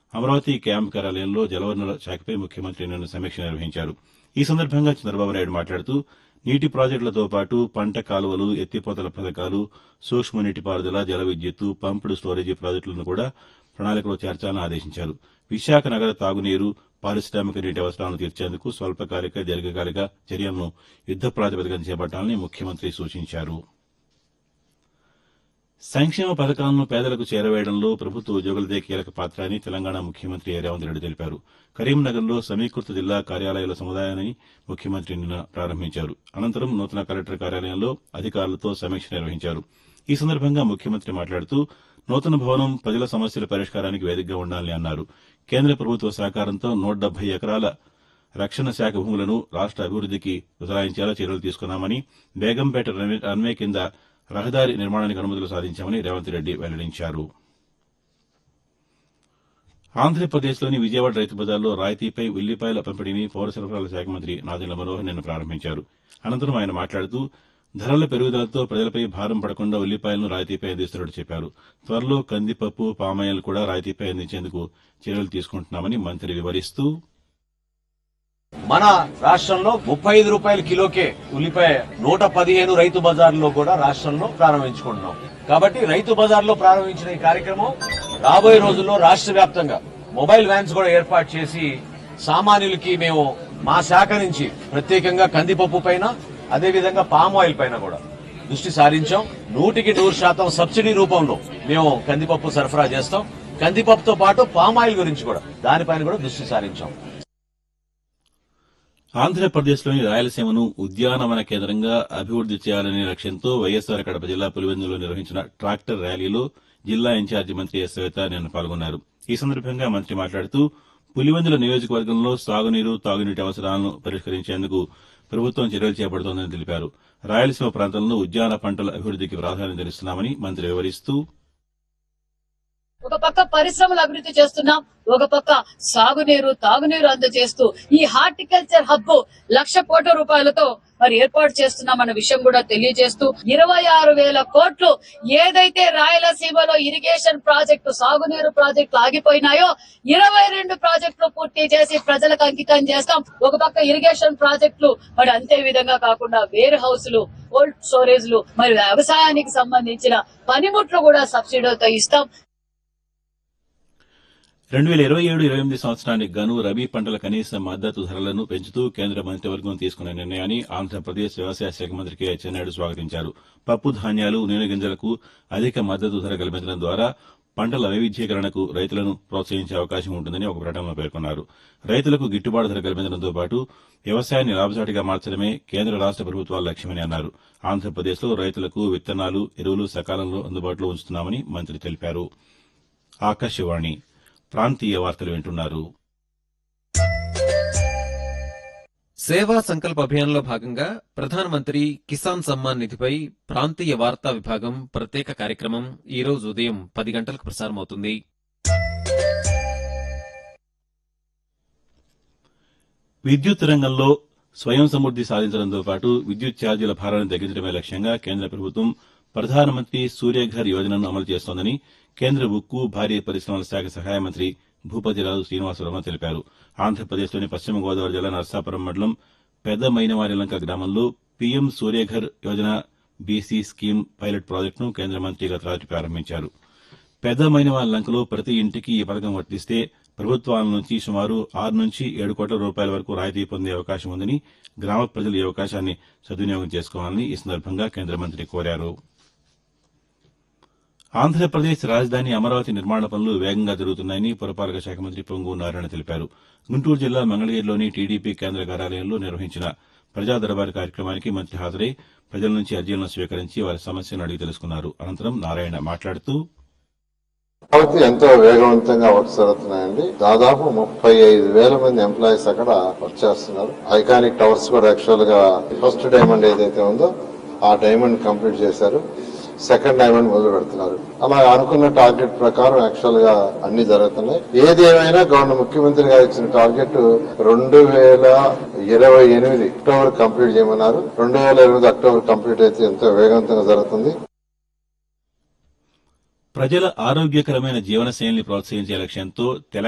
Amaravati camp కార్యాలయంలో జలవనరుల శాఖపై ముఖ్యమంత్రి నిన్న సమీక్ష నిర్వహించారు. ఈ సందర్భంగా చంద్రబాబు నాయుడు మాట్లాడుతూ నీటి ప్రాజెక్టులతో పాటు పంట కాలువలు, ఎత్తిపోతల పథకాలు, సూక్ష్మ నీటిపారుదల, జల విద్యుత్తు, పంప్డ్ స్టోరేజీ ప్రాజెక్టులను కూడా ప్రణాళికలో చేర్చాలని ఆదేశించారు. విశాఖ నగర తాగునీరు, పారిశ్రామిక నీటి అవసరాలను తీర్చేందుకు స్వల్పకాలిక, దీర్ఘకాలిక చర్యలను యుద్ద ప్రాతిపదికన చేపట్టాలని ముఖ్యమంత్రి సూచించారు. సంక్షేమ పథకాలను పేదలకు చేరవేయడంలో ప్రభుత్వ ఉద్యోగులదే కీలక పాత్ర అని తెలంగాణ ముఖ్యమంత్రి రేవంత్ రెడ్డి తెలిపారు. కరీంనగర్లో సమీకృత జిల్లా కార్యాలయాల సముదాయాన్ని ముఖ్యమంత్రి నిన్న ప్రారంభించారు. అనంతరం నూతన కలెక్టర్ కార్యాలయంలో అధికారులతో సమీక్ష నిర్వహించారు. ఈ సందర్భంగా ముఖ్యమంత్రి మాట్లాడుతూ నూతన భవనం ప్రజల సమస్యల పరిష్కారానికి వేదికగా ఉండాలని అన్నారు. కేంద్ర ప్రభుత్వ సహకారంతో 170 ఎకరాల రక్షణ శాఖ భూములను రాష్ట అభివృద్దికి బదలాయించేలా చర్యలు తీసుకున్నామని, బేగంపేట రన్వే కింద రహదారి నిర్మాణానికి అనుమతులు సాధించామని రేవంత్ రెడ్డి వెల్లడించారు. ఆంధ్రప్రదేశ్లోని విజయవాడ రైతు బజార్లో రాయితీపై ఉల్లిపాయల పంపిణీని పౌర సరఫరాల శాఖ మంత్రి నాదెండ్ల మనోహర్ నిన్న ప్రారంభించారు. అనంతరం ఆయన మాట్లాడుతూ ధరల పెరుగుదలతో ప్రజలపై భారం పడకుండా ఉల్లిపాయలను రాయితీపై అందిస్తున్నట్టు చెప్పారు. త్వరలో కందిపప్పు, పామాయిల్ కూడా రాయితీపై అందించేందుకు చర్యలు తీసుకుంటున్నామని మంత్రి వివరిస్తూ మన రాష్ట్రంలో 35 రూపాయల కిలోకే ఉల్లిపాయ 115 రైతు బజార్లో కూడా రాష్ట్రంలో ప్రారంభించుకుంటున్నాం. కాబట్టి రైతు బజార్లో ప్రారంభించిన ఈ కార్యక్రమం రాబోయే రోజుల్లో రాష్ట్ర వ్యాప్తంగా మొబైల్ వ్యాన్స్ కూడా ఏర్పాటు చేసి సామాన్యులకి మేము మా శాఖ నుంచి ప్రత్యేకంగా కందిపప్పు పైన, అదేవిధంగా పామ్ ఆయిల్ పైన కూడా దృష్టి సారించాం. 100% సబ్సిడీ రూపంలో మేము కందిపప్పు సరఫరా చేస్తాం. కందిపప్పుతో పాటు పామ్ ఆయిల్ గురించి కూడా దానిపైన కూడా దృష్టి సారించాం. ఆంధ్రప్రదేశ్లోని రాయలసీమను ఉద్యానవన కేంద్రంగా అభివృద్ది చేయాలనే లక్ష్యంతో వైఎస్సార్ కడప జిల్లా పులివెందులలో నిర్వహించిన ట్రాక్టర్ ర్యాలీలో జిల్లా ఇన్ఛార్జి మంత్రి ఎస్ సవిత నిన్న పాల్గొన్నారు. ఈ సందర్భంగా మంత్రి మాట్లాడుతూ పులివెందుల నియోజకవర్గంలో సాగునీరు, తాగునీటి అవసరాలను పరిష్కరించేందుకు ప్రభుత్వం చర్యలు చేపడుతోందని తెలిపారు. రాయలసీమ ప్రాంతంలో ఉద్యాన పంటల అభివృద్దికి ప్రాధాన్యతనిస్తున్నామని మంత్రి వివరిస్తూ ఒక పక్క పరిశ్రమలు అభివృద్ధి చేస్తున్నాం, ఒక పక్క సాగునీరు, తాగునీరు అందజేస్తూ ఈ హార్టికల్చర్ హబ్ 1,00,000 కోట్ల రూపాయలతో మరి ఏర్పాటు చేస్తున్నామన్న విషయం కూడా తెలియజేస్తూ 26,000 కోట్లు ఏదైతే రాయలసీమలో ఇరిగేషన్ ప్రాజెక్టు, సాగునీరు ప్రాజెక్టులు ఆగిపోయినాయో 22 ప్రాజెక్టులు పూర్తి చేసి ప్రజలకు అంకితం చేస్తాం. ఒక పక్క ఇరిగేషన్ ప్రాజెక్టులు మరి అంతే విధంగా కాకుండా వేర్ హౌస్లు, కోల్డ్ స్టోరేజ్లు, మరి వ్యవసాయానికి సంబంధించిన పనిముట్లు కూడా సబ్సిడీతో ఇస్తాం. 2027-28 సంవత్సరానికి గాను రబీ పంటల కనీస మద్దతు ధరలను పెంచుతూ కేంద్ర మంత్రివర్గం తీసుకున్న నిర్ణయాన్ని ఆంధ్రప్రదేశ్ వ్యవసాయ శాఖ మంత్రి కె అచ్చెన్నాయుడు స్వాగతించారు. పప్పు ధాన్యాలు, నూనె గింజలకు అధిక మద్దతు ధర కల్పించడం ద్వారా పంటల వైవిధ్యీకరణకు రైతులను ప్రోత్సహించే అవకాశం ఉంటుందని ఒక ప్రకటనలో పేర్కొన్నారు. రైతులకు గిట్టుబాటు ధర కల్పించడంతో పాటు వ్యవసాయాన్ని లాభసాటిగా మార్చడమే కేంద్ర రాష్ట ప్రభుత్వాల లక్ష్యమని అన్నారు. ఆంధ్రప్రదేశ్లో రైతులకు విత్తనాలు, ఎరువులు సకాలంలో అందుబాటులో ఉంచుతున్నామని మంత్రి తెలిపారు. ఆకాశవాణి ప్రాంతీయ వార్తలు వింటున్నారు. సేవా సంకల్ప అభియాన్లో భాగంగా ప్రధానమంత్రి కిసాన్ సమ్మాన్ నిధిపై ప్రాంతీయ వార్తా విభాగం ప్రత్యేక కార్యక్రమం ఈ రోజు ఉదయం 10 గంటలకు ప్రసారమవుతుంది. విద్యుత్ రంగంలో స్వయం సమృద్ది సాధించడంతో పాటు విద్యుత్ ఛార్జీల భారాన్ని తగ్గించడమే లక్ష్యంగా కేంద్ర ప్రభుత్వం ప్రధానమంత్రి సూర్యఘర్ యోజనను అమలు చేస్తోందని కేంద్ర ఉక్కు, భారీ పరిశ్రమల శాఖ సహాయ మంత్రి భూపతిరాజు శ్రీనివాసవర్మ తెలిపారు. ఆంధ్రప్రదేశ్లోని పశ్చిమ గోదావరి జిల్లా నర్సాపురం మండలం పెద్ద మైనవారిలంక గ్రామంలో PM Surya Ghar Yojana BC scheme pilot ప్రాజెక్టును కేంద్ర మంత్రి గత రాత్రి ప్రారంభించారు. పెద్ద మైనవారిలంకలో ప్రతి ఇంటికి ఈ పథకం వర్తిస్తే ప్రభుత్వాల నుంచి సుమారు 6 నుంచి 7 కోట్ల రూపాయల వరకు రాయితీ పొందే అవకాశం ఉందని, గ్రామ ప్రజలు ఈ అవకాశాన్ని సద్వినియోగం చేసుకోవాలని ఈ సందర్భంగా కేంద్ర మంత్రి కోరారు. ఆంధ్రప్రదేశ్ రాజధాని అమరావతి నిర్మాణ పనులు వేగంగా జరుగుతున్నాయని పురపాలక శాఖ మంత్రి పొంగూరు నారాయణ తెలిపారు. గుంటూరు జిల్లా మంగళగిరిలోని టీడీపీ కేంద్ర కార్యాలయంలో నిర్వహించిన ప్రజా దర్బార్ కార్యక్రమానికి మంత్రి హాజరై ప్రజల నుంచి అర్జీలను స్వీకరించి వారి సమస్యలను అడిగి తెలుసుకున్నారు. అనంతరం నారాయణ మాట్లాడుతూ అమరావతి ఎంతో వేగవంతంగా వర్క్ జరుగుతున్నాయండి. దాదాపు 35,000 మంది ఎంప్లాయీస్ అక్కడ వర్క్ చేస్తున్నారు. ఐకానిక్ టవర్స్ కూడా యాక్చువల్ గా ఫస్ట్ డైమండ్ ఏదైతే ఉందో ఆ డైమండ్ కంప్లీట్ చేశారు. సెకండ్ డైమండ్ మొదలు పెడుతున్నారు. అలా అనుకున్న టార్గెట్ ప్రకారం యాక్చువల్ గా అన్ని జరుగుతున్నాయి. ఏది ఏమైనా గవర్నర్ ముఖ్యమంత్రి గారు ఇచ్చిన టార్గెట్ 2028 అక్టోబర్ కంప్లీట్ చేయమన్నారు. 2028 అక్టోబర్ కంప్లీట్ అయితే ఎంతో వేగవంతంగా జరుగుతుంది. ప్రజల ఆరోగ్యకరమైన జీవనశైలిని ప్రోత్సహించే లక్ష్యంతో